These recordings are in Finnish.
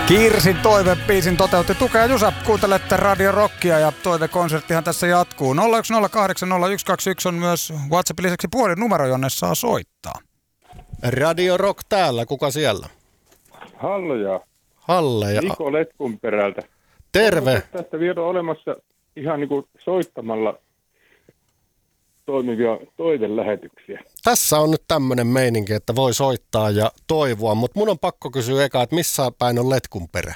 Kirsin toivebiisin toteutti Tukea Jusa. Kuuntelette Radio Rockia ja toivekonserttihan tässä jatkuu. 01080121 on myös WhatsAppin lisäksi puhelinnumero, jonne saa soittaa. Radio Rock täällä. Kuka siellä? Halle ja Niko Letkunperältä. Terve. Onko tästä vielä olemassa ihan niin kuin soittamalla toimivia toivelähetyksiä? Tässä on nyt tämmönen meininki, että voi soittaa ja toivoa, mutta mun on pakko kysyä eka, että missä päin on Letkunperä?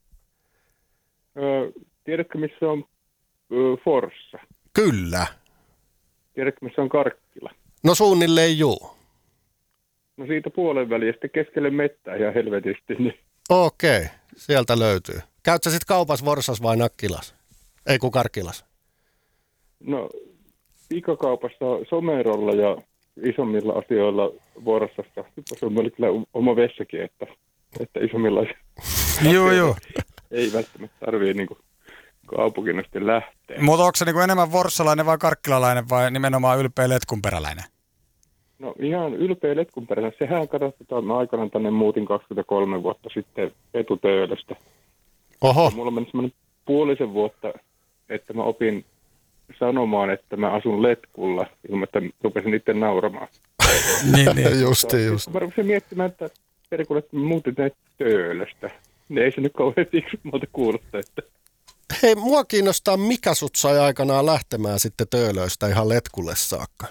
Tiedätkö, missä on Forssa? Kyllä. Tiedätkö, missä on Karkkila? No suunnilleen juu. No siitä puolen väliä sitten keskelle mettää ihan helvetisti. Niin. Okei, sieltä löytyy. Käyt sä sit kaupassa Vorsas vai Nakkilas? Ei kun Karkkilas. No pikakaupassa Somerolla ja isommilla asioilla Vorsassa. Se on kyllä oma vessakin, että isommilla Joo. ei välttämättä tarvitse niin kaupunkiin sitten lähteä. Mutta onko se niinku enemmän vorssalainen vai karkkilalainen vai nimenomaan ylpeä letkunperäläinen? No ihan ylpeä letkunperäinen. Sehän katsotaan, mä aikanaan tänne muutin 23 vuotta sitten Etutöölöstä. Oho. Mulla meni semmoinen puolisen vuotta, että mä opin sanomaan, että mä asun letkulla, ilman että rupesin itse nauramaan. niin. Just. Mä rupesin miettimään, että perikulle, että mä muutin tänne Töölöstä. Ne ei se nyt kauhean fiksummalta kuulosta, että... Hei, mua kiinnostaa, mikä sut sai aikanaan lähtemään sitten Töölöstä ihan letkulle saakka?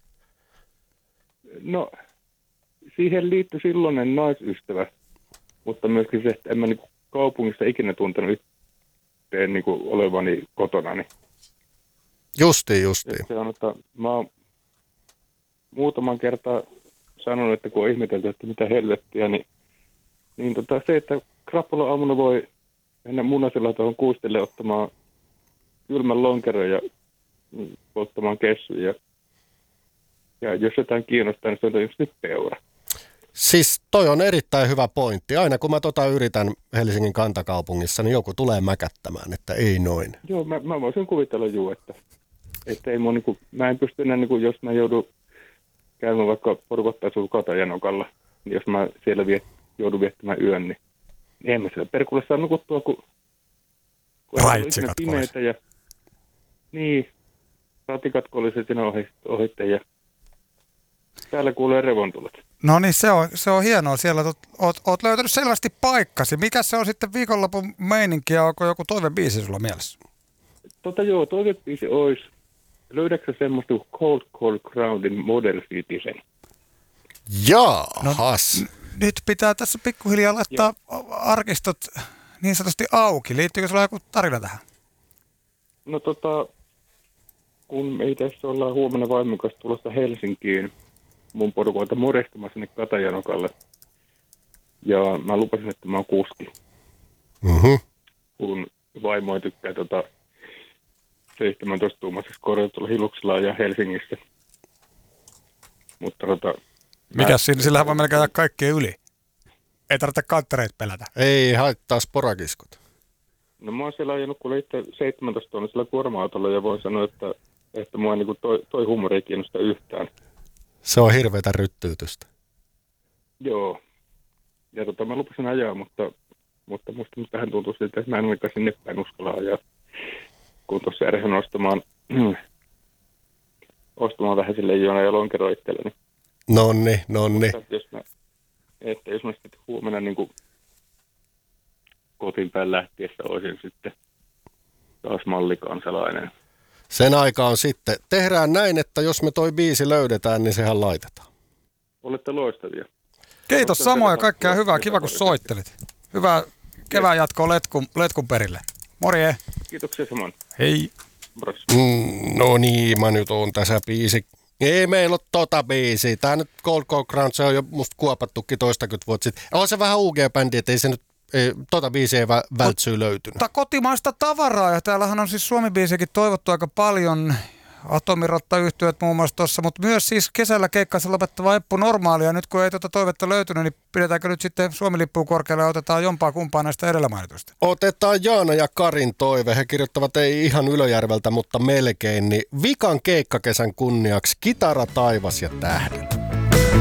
No, siihen liittyi silloinen naisystävä, mutta myöskin se, että en mä niin kaupungissa ikinä tuntenut yhteen niin olevani kotonani. Justiin. Se on, että mä oon muutaman kertaa sanonut, että kun on ihmetelty, että mitä helvettiä, niin se, että krapula-aamuna voi mennä munasella tuohon kuistelle ottamaan kylmän lonkeron ja polttamaan kessuja. Ja jos jotain kiinnostaa, niin se on tietysti peura. Siis toi on erittäin hyvä pointti. Aina kun mä yritän Helsingin kantakaupungissa, niin joku tulee mäkättämään, että ei noin. Joo, mä voisin kuvitella että ei mua mä en pysty enää jos mä joudun käymään vaikka porukottaa Katajanokalla, niin jos mä siellä joudun viettämään yön, niin en mä siellä perkulle saa nukuttua, kun Raitsikat pimeitä ja niin, ratikat koliset siinä ohitte ja täällä kuulee revontulet. No niin, se on hienoa. Siellä oot löytänyt selvästi paikkasi. Mikä se on sitten viikonlopun meininki ja onko joku toivebiisi sulla mielessä? Joo, toivebiisi olisi. Löydätkö semmoista Cold Groundin Model Citizen? Jaahas. No, nyt pitää tässä pikkuhiljaa laittaa arkistot niin sanotusti auki. Liittyykö sulla joku tarina tähän? No kun ei tässä ollaan huomenna vaimon kanssa tulossa Helsinkiin mun porukoilta morestumaan sinne Katajanokalle. Ja mä lupasin, että mä oon kuski. Mm-hmm. Kun vaimo ei tykkää 17-tuumaisessa korjatulla hiluksella ja Helsingissä. Mutta mikäs siinä? Sillähän voi melkein ajaa kaikkea yli. Ei tarvitse kanttereita pelätä. Ei haittaa sporakiskot. No mä oon siellä ajanut kuule itse 17-tonnisella kuorma-autolla ja voin sanoa, että mua niin toi huumori ei kiinnosta yhtään. Se on hirveätä ryttyytystä. Joo. Ja mä lupasin ajaa, mutta musta tähän tuntuu siltä, että mä en oikein sinne päin uskalla ajaa. Kun tuossa eräsen ostamaan vähän sille Joona ja lonkero itselleni. Nonni. Jos mä sitten huomenna niin kotiin päin lähtiessä olisin sitten taas mallikansalainen. Sen aika on sitten. Tehdään näin, että jos me toi biisi löydetään, niin sehän laitetaan. Olette loistavia. Kiitos samoin ja kaikkea hyvää. Kiva kun soittelit. Hyvää kevään jatkoa letkun perille. Morje. Kiitoksia samoin. Hei. No niin, mä nyt oon tässä biisi. Ei meillä ole biisiä. Tää nyt Cold Ground, se on jo musta kuopattukin toistakymmentä vuotta sitten. On se vähän UG-bändi, että ei se nyt, biisiä ei vältsyy löytynyt. Mutta kotimaista tavaraa, ja täällähän on siis Suomi-biisiäkin toivottu aika paljon. Atomirotta-yhtiöt muun muassa tuossa, mutta myös siis kesällä keikkansa lopettava Eppu Normaalia. Nyt kun ei toivetta löytynyt, niin pidetäänkö nyt sitten Suomi-lippuun korkealle ja otetaan jompaa kumpaa näistä edellä mainituista? Otetaan Jaana ja Karin toive. He kirjoittavat ei ihan Ylöjärveltä, mutta melkein. Niin vikan keikkakesän kunniaksi Kitara, taivas ja tähdet.